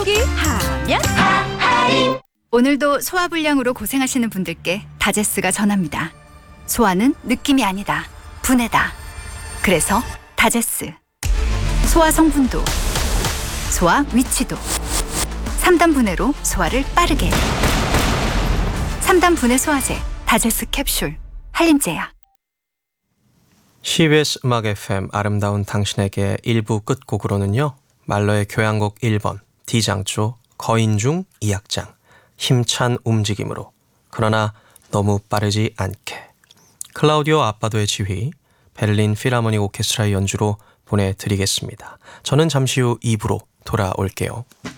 여기 하면 오늘도 소화불량으로 고생하시는 분들께 다제스가 전합니다. 소화는 느낌이 아니다. 분해다. 그래서 다제스. 소화 성분도, 소화 위치도 3단 분해로 소화를 빠르게. 3단 분해 소화제 다제스 캡슐 한림제약. CBS 음악 FM 아름다운 당신에게 1부 끝곡으로는요. 말러의 교향곡 1번 D장조 거인중 2악장 힘찬 움직임으로 그러나 너무 빠르지 않게 클라우디오 아빠도의 지휘 베를린 필하모닉 오케스트라의 연주로 보내드리겠습니다. 저는 잠시 후 2부로 돌아올게요.